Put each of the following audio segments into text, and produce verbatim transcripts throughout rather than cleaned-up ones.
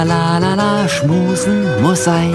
La la la, schmusen muss sein.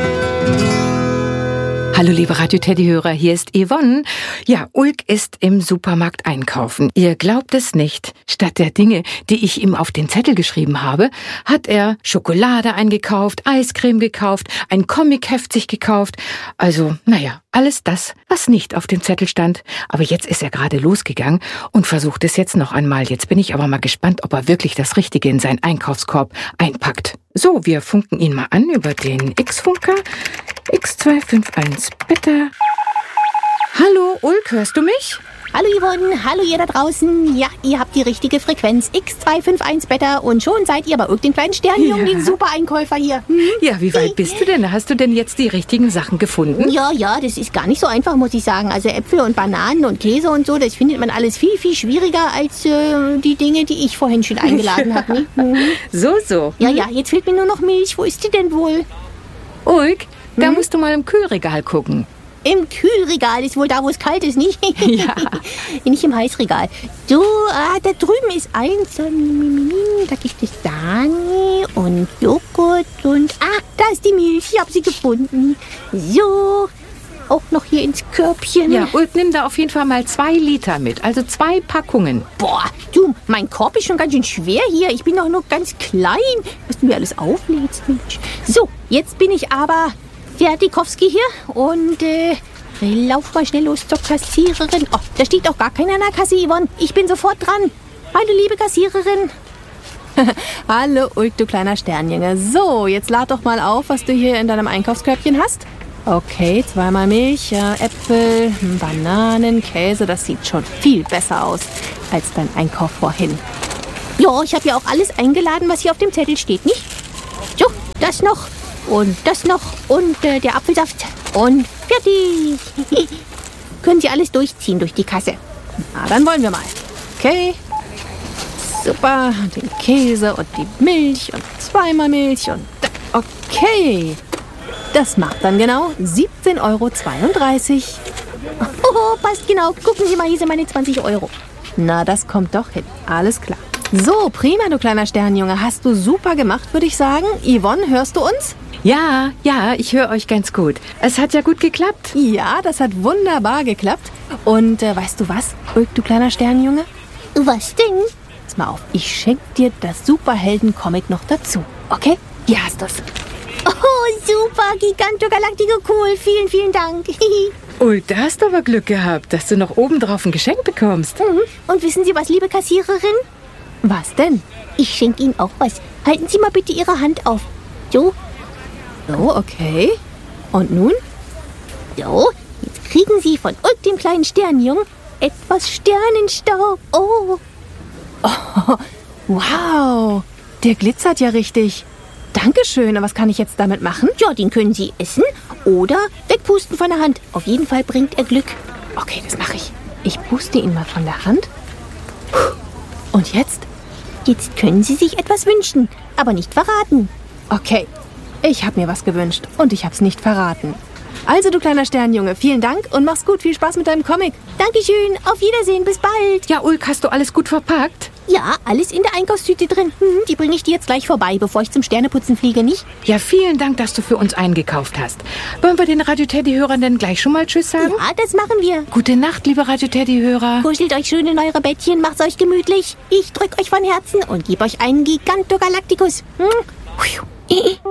Hallo liebe Radio-Teddy-Hörer, hier ist Yvonne. Ja, Ulk ist im Supermarkt einkaufen. Ihr glaubt es nicht. Statt der Dinge, die ich ihm auf den Zettel geschrieben habe, hat er Schokolade eingekauft, Eiscreme gekauft, ein Comicheft sich gekauft. Also, naja, alles das, was nicht auf dem Zettel stand. Aber jetzt ist er gerade losgegangen und versucht es jetzt noch einmal. Jetzt bin ich aber mal gespannt, ob er wirklich das Richtige in seinen Einkaufskorb einpackt. So, wir funken ihn mal an über den X-Funker. X zwei fünf eins, bitte. Hallo, Ulk, hörst du mich? Hallo Yvonne, hallo ihr da draußen. Ja, ihr habt die richtige Frequenz, X zwei fünf eins Beta, und schon seid ihr bei Ulk, dem kleinen Sternjungen, Ja. den Super-Einkäufer hier. Hm? Ja, wie weit bist du denn? Hast du denn jetzt die richtigen Sachen gefunden? Ja, ja, das ist gar nicht so einfach, muss ich sagen. Also Äpfel und Bananen und Käse und so, das findet man alles viel, viel schwieriger als äh, die Dinge, die ich vorhin schon eingeladen habe. Ne? Mhm. So, so. Ja, ja, jetzt fehlt mir nur noch Milch. Wo ist die denn wohl? Ulk, da musst du mal im Kühlregal gucken. Im Kühlregal ist wohl da, wo es kalt ist, nicht? Ja. Nicht im Heißregal. So, ah, da drüben ist eins. Da gibt es Sahne und Joghurt und... Ah, da ist die Milch. Ich habe sie gefunden. So, auch noch hier ins Körbchen. Ja, Ulk, nimm da auf jeden Fall mal zwei Liter mit, also zwei Packungen. Boah, du, mein Korb ist schon ganz schön schwer hier. Ich bin doch nur ganz klein, was du mir alles auflädst, Mensch. So, jetzt bin ich aber Fertikowski hier und äh, lauf mal schnell los zur Kassiererin. Oh, da steht doch gar keiner an der Kasse, Yvonne. Ich bin sofort dran. Hallo, liebe Kassiererin. Hallo, Ulk, du kleiner Sternjunge. So, jetzt lad doch mal auf, was du hier in deinem Einkaufskörbchen hast. Okay, zweimal Milch, ja, Äpfel, Bananen, Käse. Das sieht schon viel besser aus als dein Einkauf vorhin. Ja, ich habe ja auch alles eingeladen, was hier auf dem Zettel steht, nicht? So, das noch und das noch und äh, der Apfelsaft und fertig. Können Sie alles durchziehen durch die Kasse. Na, dann wollen wir mal. Okay. Super, den Käse und die Milch und zweimal Milch und... da- Okay. Das macht dann genau siebzehn Euro zweiunddreißig. Oh, passt genau. Gucken Sie mal, hier sind meine zwanzig Euro. Na, das kommt doch hin. Alles klar. So, prima, du kleiner Sternjunge. Hast du super gemacht, würde ich sagen. Yvonne, hörst du uns? Ja, ja, ich höre euch ganz gut. Es hat ja gut geklappt. Ja, das hat wunderbar geklappt. Und äh, weißt du was, Ulk, du kleiner Sternjunge? Was denn? Pass mal auf, ich schenke dir das Superhelden-Comic noch dazu. Okay? Hier hast du's. Oh, super, Giganto Galactico, cool. Vielen, vielen Dank. Ulk, da hast du aber Glück gehabt, dass du noch obendrauf ein Geschenk bekommst. Mhm. Und wissen Sie was, liebe Kassiererin? Was denn? Ich schenke Ihnen auch was. Halten Sie mal bitte Ihre Hand auf. So, Oh, okay. Und nun? so. Jetzt kriegen Sie von Ulk, dem kleinen Sternjungen, etwas Sternenstaub. Oh, Wow, der glitzert ja richtig. Dankeschön, und was kann ich jetzt damit machen? ja, den können Sie essen oder wegpusten von der Hand. Auf jeden Fall bringt er Glück. Okay, das mache ich. Ich puste ihn mal von der Hand. Und jetzt? Jetzt können Sie sich etwas wünschen, aber nicht verraten. Okay, ich habe mir was gewünscht und ich habe es nicht verraten. Also, du kleiner Sternjunge, vielen Dank und mach's gut. Viel Spaß mit deinem Comic. Dankeschön, auf Wiedersehen, bis bald. Ja, Ulk, hast du alles gut verpackt? Ja, alles in der Einkaufstüte drin. Hm, die bringe ich dir jetzt gleich vorbei, bevor ich zum Sterneputzen fliege, nicht? Ja, vielen Dank, dass du für uns eingekauft hast. Wollen wir den Radio-Teddy-Hörern denn gleich schon mal Tschüss sagen? Ja, das machen wir. Gute Nacht, liebe Radio-Teddy-Hörer. Kuschelt euch schön in eure Bettchen, macht's euch gemütlich. Ich drück euch von Herzen und gebe euch einen Giganto Galacticus. Hm?